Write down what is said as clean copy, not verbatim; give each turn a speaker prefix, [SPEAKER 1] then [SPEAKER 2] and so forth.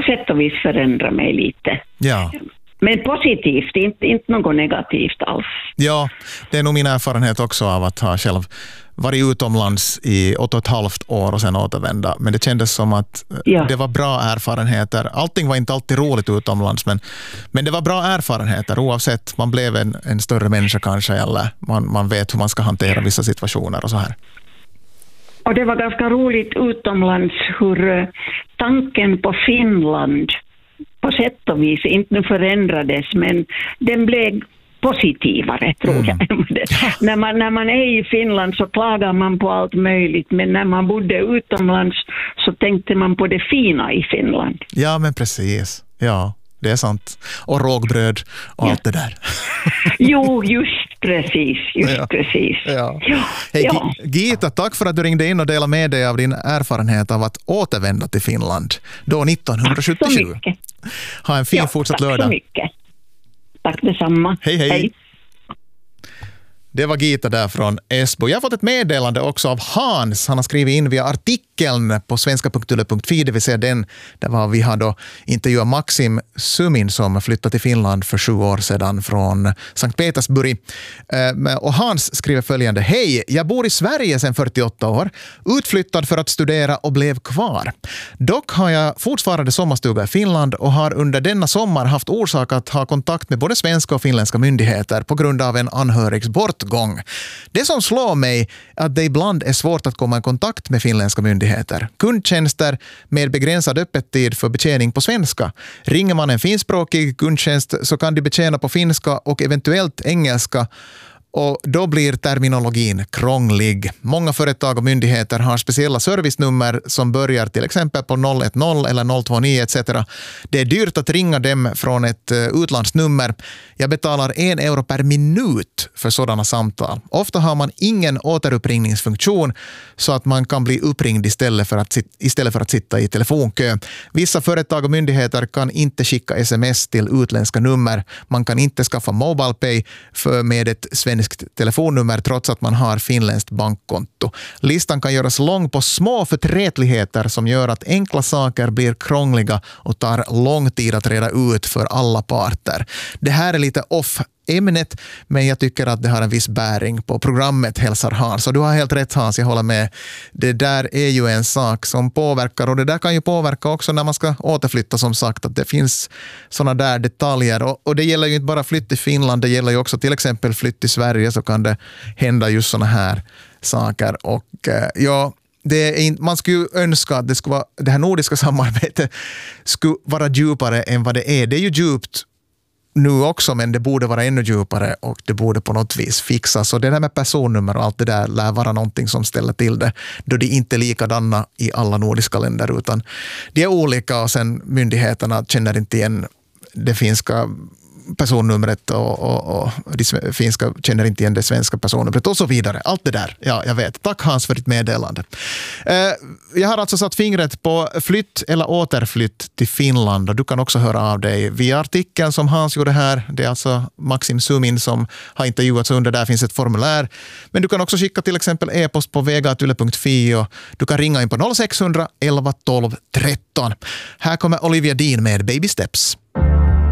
[SPEAKER 1] sätt och vis förändra mig lite.
[SPEAKER 2] Ja.
[SPEAKER 1] Men positivt, inte något negativt alls.
[SPEAKER 2] Ja, det är nog min erfarenhet också av att ha själv varit utomlands i 8,5 år och sen återvända. Men det kändes som att det var bra erfarenheter. Allting var inte alltid roligt utomlands, men det var bra erfarenheter oavsett. Man blev en större människa kanske, eller man vet hur man ska hantera vissa situationer och så här.
[SPEAKER 1] Och det var ganska roligt utomlands hur tanken på Finland på sätt och vis inte förändrades, men den blev positivare, tror jag. När man är i Finland så klagar man på allt möjligt, men när man bodde utomlands så tänkte man på det fina i Finland.
[SPEAKER 2] Ja, men precis. Ja, det är sant. Och rågbröd och allt det där.
[SPEAKER 1] Jo, just precis.
[SPEAKER 2] Ja. Hej, Gita, tack för att du ringde in och delade med dig av din erfarenhet av att återvända till Finland då 1977.
[SPEAKER 1] Tack så mycket.
[SPEAKER 2] Ha en fin fortsatt lördag.
[SPEAKER 1] Tack så mycket. Tack detsamma.
[SPEAKER 2] Hej. Det var Gita där från Esbo. Jag har fått ett meddelande också av Hans. Han har skrivit in via artikeln på svenska.yle.fi, det vill säga den där vi har då intervjuat Maxim Sumin som flyttade till Finland för 7 år sedan från Sankt Petersburg. Och Hans skriver följande: Hej, jag bor i Sverige sedan 48 år, utflyttad för att studera och blev kvar. Dock har jag fortfarande sommarstuga i Finland och har under denna sommar haft orsak att ha kontakt med både svenska och finländska myndigheter på grund av en anhörigs bortgång. Det som slår mig är att det ibland är svårt att komma i kontakt med finländska myndigheter. Kundtjänster med begränsad öppettid för betjäning på svenska. Ringer man en finskspråkig kundtjänst så kan de betjäna på finska och eventuellt engelska, och då blir terminologin krånglig. Många företag och myndigheter har speciella servicenummer som börjar till exempel på 010 eller 029 etc. Det är dyrt att ringa dem från ett utlandsnummer. Jag betalar 1 euro per minut för sådana samtal. Ofta har man ingen återuppringningsfunktion så att man kan bli uppringd istället för att sitta i telefonkö. Vissa företag och myndigheter kan inte skicka sms till utländska nummer. Man kan inte skaffa MobilePay med ett svenskt telefonnummer trots att man har finländskt bankkonto. Listan kan göras lång på små förträtligheter som gör att enkla saker blir krångliga och tar lång tid att reda ut för alla parter. Det här är lite off-ämnet, men jag tycker att det har en viss bäring på programmet, hälsar Hans. Och du har helt rätt, Hans, jag håller med. Det där är ju en sak som påverkar, och det där kan ju påverka också när man ska återflytta, som sagt, att det finns såna där detaljer. Och det gäller ju inte bara flytt till Finland, det gäller ju också till exempel flytt till Sverige, så kan det hända just såna här saker. Och man skulle ju önska att det här nordiska samarbetet skulle vara djupare än vad det är. Det är ju djupt nu också, men det borde vara ännu djupare och det borde på något vis fixas. Och det där med personnummer och allt det där lär vara någonting som ställer till det, då de inte är likadana i alla nordiska länder, utan de är olika, och sen myndigheterna känner inte igen det finska personnumret och de finska känner inte igen det svenska personnumret och så vidare. Allt det där, ja, jag vet. Tack Hans för ditt meddelande. Jag har alltså satt fingret på flytt eller återflytt till Finland, och du kan också höra av dig via artikeln som Hans gjorde här. Det är alltså Maxim Sumin som har intervjuats under. Där finns ett formulär. Men du kan också skicka till exempel e-post på vega@yle.fi, och du kan ringa in på 0600 11 12 13. Här kommer Olivia Dean med Baby Steps.